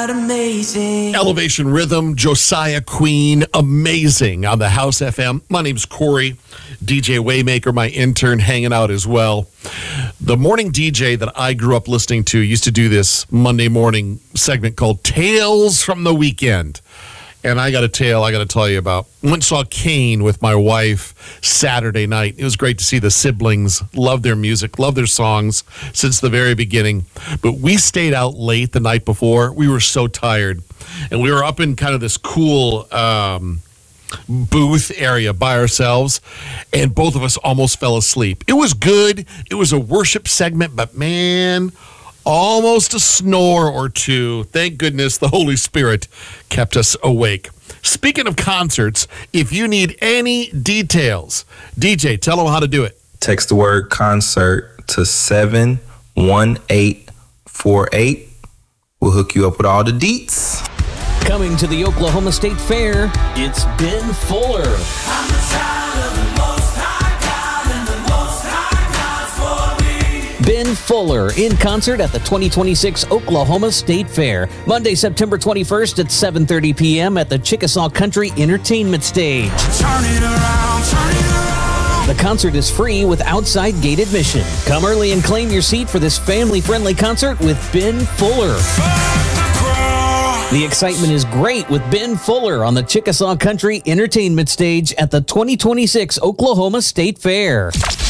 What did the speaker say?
out amazing. Elevation Rhythm, Josiah Queen, amazing on the House FM. My name's Corey, DJ Waymaker, my intern, hanging out as well. The morning DJ that I grew up listening to used to do this Monday morning segment called Tales from the Weekend. And I got a tale I got to tell you about. Went and saw Kane with my wife Saturday night. It was great to see the siblings. Love their music, love their songs since the very beginning. But we stayed out late the night before. We were so tired. And we were up in kind of this cool booth area by ourselves. And both of us almost fell asleep. It was good. It was a worship segment, but man, almost a snore or two. Thank goodness the Holy Spirit kept us awake. Speaking of concerts, if you need any details, DJ, tell them how to do it. Text the word concert to 71848. We'll hook you up with all the deets. Coming to the Oklahoma State Fair, it's Ben Fuller. I'm the child of the Most High God, and the Most High God's for me. Ben Fuller in concert at the 2026 Oklahoma State Fair, Monday, September 21st at 7:30 p.m. at the Chickasaw Country Entertainment Stage. Turn it around, turn it around. The concert is free with outside gate admission. Come early and claim your seat for this family-friendly concert with Ben Fuller. The excitement is great with Ben Fuller on the Chickasaw Country Entertainment Stage at the 2026 Oklahoma State Fair.